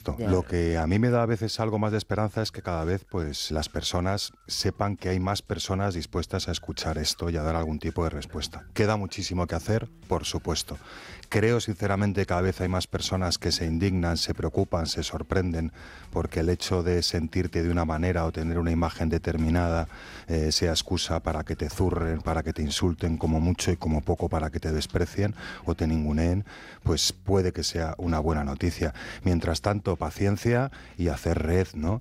supuesto. Ya. Lo que a mí me da a veces algo más de esperanza es que cada vez pues las personas sepan que hay más personas dispuestas a escuchar esto y a dar algún tipo de respuesta. Queda muchísimo que hacer, por supuesto. Creo sinceramente que cada vez hay más personas que se indignan, se preocupan, se sorprenden porque el hecho de sentirte de una manera o tener una imagen determinada sea excusa para que te zurren, para que te insulten, como mucho y como poco para que te desprecien o te ninguneen, pues puede que sea una buena noticia. Mientras tanto, paciencia y hacer red, ¿no?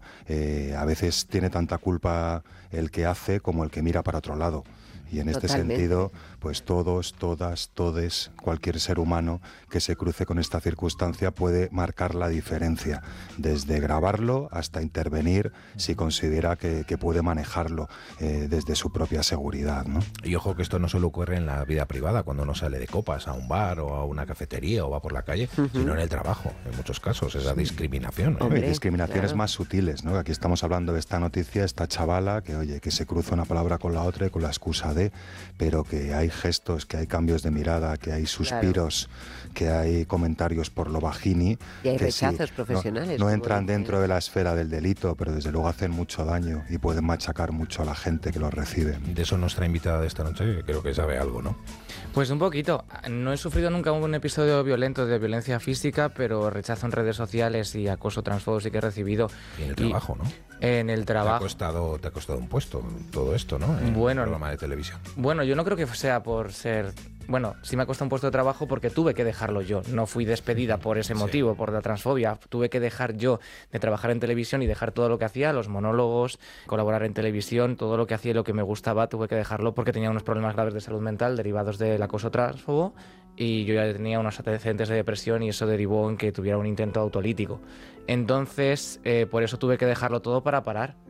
A veces tiene tanta culpa el que hace como el que mira para otro lado. Y en este Totalmente. sentido, pues todos, todas, todes, cualquier ser humano que se cruce con esta circunstancia puede marcar la diferencia, desde grabarlo hasta intervenir si considera que puede manejarlo desde su propia seguridad, ¿no? Y ojo que esto no solo ocurre en la vida privada, cuando uno sale de copas a un bar o a una cafetería o va por la calle, sino en el trabajo, en muchos casos, esa discriminación. Hombre, Y discriminaciones claro. más sutiles, ¿no? Aquí estamos hablando de esta noticia, esta chavala que, oye, que se cruza una palabra con la otra y con la excusa de, pero que hay gestos, que hay cambios de mirada, que hay suspiros, que hay comentarios por lo bajini. Y hay que rechazos sí, profesionales. no como entran dices. dentro de la esfera del delito, pero desde luego hacen mucho daño y pueden machacar mucho a la gente que los recibe. De eso nuestra invitada de esta noche, que creo que sabe algo, ¿no? Pues un poquito. No he sufrido nunca un episodio violento de violencia física, pero rechazo en redes sociales y acoso transfobo sí que he recibido. Y en el trabajo, ¿no? En el trabajo. Te ha costado un puesto todo esto, ¿no? En Bueno, un programa de televisión. Bueno, yo no creo que sea por ser... Bueno, sí me ha costado un puesto de trabajo porque tuve que dejarlo yo. No fui despedida por ese motivo, por la transfobia. Tuve que dejar yo de trabajar en televisión y dejar todo lo que hacía, los monólogos, colaborar en televisión, todo lo que hacía y lo que me gustaba, tuve que dejarlo porque tenía unos problemas graves de salud mental derivados del acoso transfobo y yo ya tenía unos antecedentes de depresión y eso derivó en que tuviera un intento autolítico. Entonces, por eso tuve que dejarlo todo para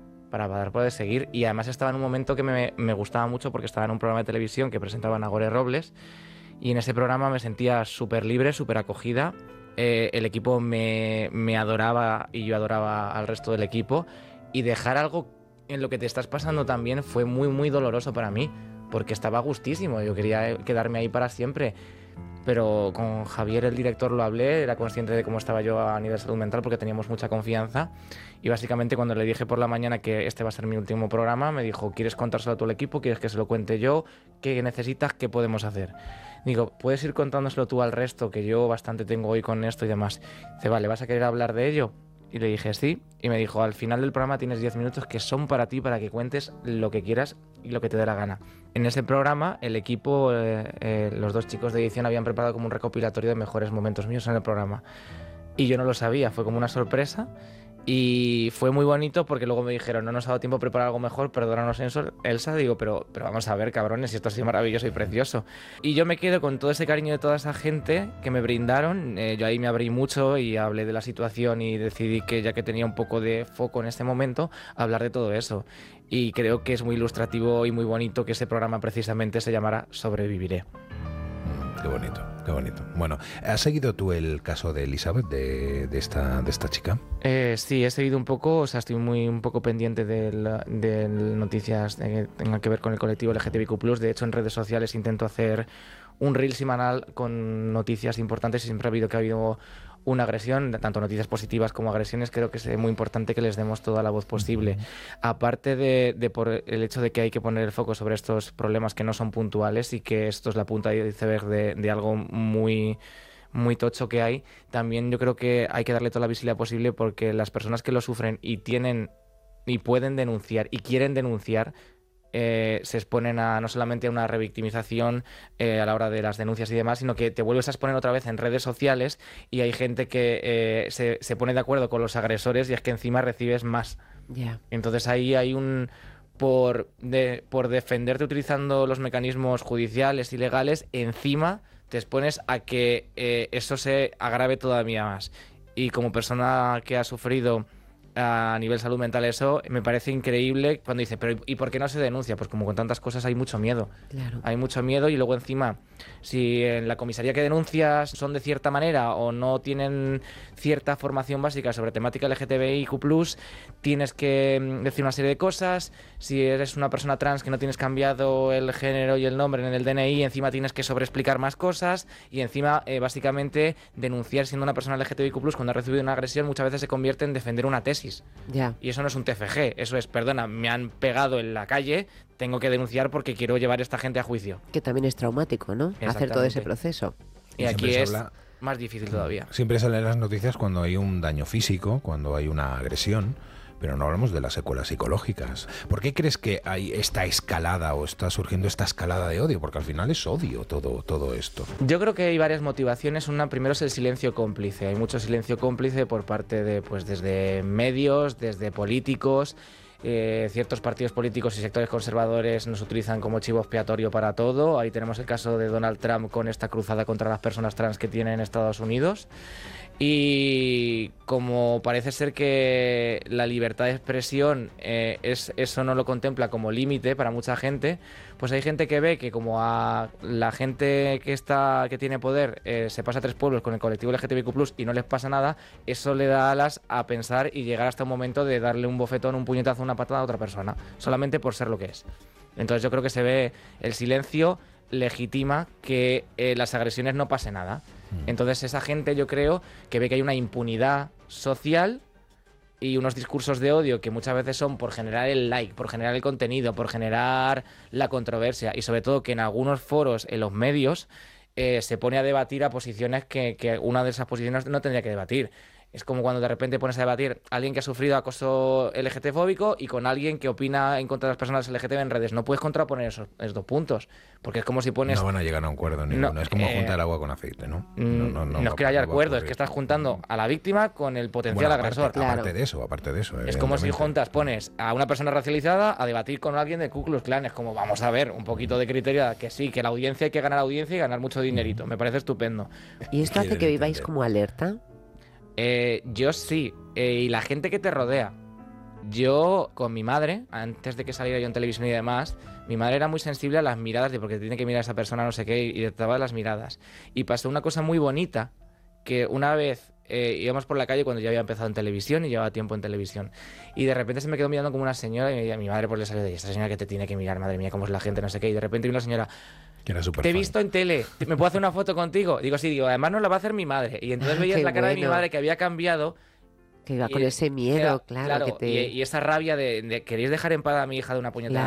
poder seguir, y además estaba en un momento que me gustaba mucho porque estaba en un programa de televisión que presentaba Nagore Robles y en ese programa me sentía súper libre, súper acogida, el equipo me adoraba y yo adoraba al resto del equipo, y dejar algo en lo que te estás pasando también fue muy muy doloroso para mí porque estaba a gustísimo, yo quería quedarme ahí para siempre. Pero con Javier, el director, lo hablé, era consciente de cómo estaba yo a nivel salud mental porque teníamos mucha confianza y básicamente cuando le dije por la mañana que este va a ser mi último programa, me dijo, ¿quieres contárselo a todo el equipo? ¿Quieres que se lo cuente yo? ¿Qué necesitas? ¿Qué podemos hacer? Digo, ¿puedes ir contándoselo tú al resto? Que yo bastante tengo hoy con esto y demás. Dice, vale, ¿vas a querer hablar de ello? Y le dije sí, y me dijo, al final del programa tienes 10 minutos que son para ti, para que cuentes lo que quieras y lo que te dé la gana. En ese programa, el equipo, los dos chicos de edición habían preparado como un recopilatorio de mejores momentos míos en el programa. Y yo no lo sabía, fue como una sorpresa. Y fue muy bonito porque luego me dijeron, no nos ha dado tiempo a preparar algo mejor, perdónanos Elsa. Digo, pero vamos a ver, cabrones, si esto ha sido maravilloso y precioso. Y yo me quedo con todo ese cariño de toda esa gente que me brindaron. Yo ahí me abrí mucho y hablé de la situación y decidí que ya que tenía un poco de foco en este momento, hablar de todo eso. Y creo que es muy ilustrativo y muy bonito que ese programa precisamente se llamara Sobreviviré. Qué bonito, qué bonito. Bueno, ¿has seguido tú el caso de Elizabeth, de esta chica? Sí, he seguido un poco, o sea, estoy un poco pendiente de noticias que tengan que ver con el colectivo LGTBIQ+. De hecho, en redes sociales intento hacer un reel semanal con noticias importantes y siempre ha habido una agresión, tanto noticias positivas como agresiones. Creo que es muy importante que les demos toda la voz posible. Aparte de por el hecho de que hay que poner el foco sobre estos problemas que no son puntuales y que esto es la punta de iceberg de algo muy muy tocho que hay, también yo creo que hay que darle toda la visibilidad posible porque las personas que lo sufren y tienen y pueden denunciar y quieren denunciar se exponen no solamente a una revictimización a la hora de las denuncias y demás, sino que te vuelves a exponer otra vez en redes sociales y hay gente que se pone de acuerdo con los agresores y es que encima recibes más. Yeah. Entonces ahí hay por defenderte utilizando los mecanismos judiciales y legales, encima te expones a que eso se agrave todavía más. Y como persona que ha sufrido a nivel salud mental eso, me parece increíble cuando dice, pero ¿y por qué no se denuncia? Pues como con tantas cosas hay mucho miedo. Claro. Hay mucho miedo y luego encima, si en la comisaría que denuncias son de cierta manera o no tienen cierta formación básica sobre temática LGTBIQ+, tienes que decir una serie de cosas. Si eres una persona trans que no tienes cambiado el género y el nombre en el DNI, encima tienes que sobreexplicar más cosas y encima, básicamente, denunciar siendo una persona LGTBIQ+, cuando ha recibido una agresión, muchas veces se convierte en defender una tesis. Ya. Y eso no es un TFG, eso es, perdona, me han pegado en la calle, tengo que denunciar porque quiero llevar a esta gente a juicio. Que también es traumático, ¿no? Hacer todo ese Exactamente. proceso. Y aquí es más difícil todavía. Siempre salen las noticias cuando hay un daño físico, cuando hay una agresión, pero no hablamos de las secuelas psicológicas. ¿Por qué crees que hay esta escalada o está surgiendo esta escalada de odio? Porque al final es odio todo esto. Yo creo que hay varias motivaciones. Una, primero, es el silencio cómplice. Hay mucho silencio cómplice por parte de, pues, desde medios, desde políticos. Ciertos partidos políticos y sectores conservadores nos utilizan como chivo expiatorio para todo. Ahí tenemos el caso de Donald Trump con esta cruzada contra las personas trans que tiene en Estados Unidos. Y como parece ser que la libertad de expresión eso no lo contempla como límite para mucha gente, pues hay gente que ve que como a la gente que tiene poder se pasa a 3 pueblos con el colectivo LGTBIQ+, y no les pasa nada, eso le da alas a pensar y llegar hasta un momento de darle un bofetón, un puñetazo, una patada a otra persona, solamente por ser lo que es. Entonces yo creo que se ve el silencio legitima que las agresiones no pase nada. Entonces esa gente, yo creo, que ve que hay una impunidad social y unos discursos de odio que muchas veces son por generar el like, por generar el contenido, por generar la controversia, y sobre todo que en algunos foros, en los medios, se pone a debatir a posiciones que una de esas posiciones no tendría que debatir. Es como cuando de repente pones a debatir a alguien que ha sufrido acoso LGTB-fóbico y con alguien que opina en contra de las personas LGTB en redes. No puedes contraponer esos 2 puntos, porque es como si pones... No van a llegar a un acuerdo ninguno. Es como juntar agua con aceite, ¿no? No es que haya acuerdo, es que estás juntando a la víctima con el potencial agresor. Aparte de eso. Es como si juntas, pones a una persona racializada a debatir con alguien de Ku Klux Klan. Es como, vamos a ver, un poquito de criterio, que sí, que la audiencia hay que ganar audiencia y ganar mucho dinerito. Me parece estupendo. ¿Y esto hace que viváis como alerta? Yo sí, y la gente que te rodea. Yo, con mi madre, antes de que saliera yo en televisión y demás, mi madre era muy sensible a las miradas, de porque tiene que mirar a esa persona, no sé qué, y detectaba las miradas. Y pasó una cosa muy bonita, que una vez íbamos por la calle cuando ya había empezado en televisión y llevaba tiempo en televisión, y de repente se me quedó mirando como una señora, y a mi madre pues le salió de, esta señora que te tiene que mirar, madre mía, cómo es la gente, no sé qué, y de repente vino una señora... Te he visto en tele, ¿me puedo hacer una foto contigo? Digo, sí, además no la va a hacer mi madre. Y entonces veías la cara de mi madre que había cambiado. Que iba con ese miedo, claro. Y esa rabia de ¿queréis dejar en paz a mi hija de una puñetera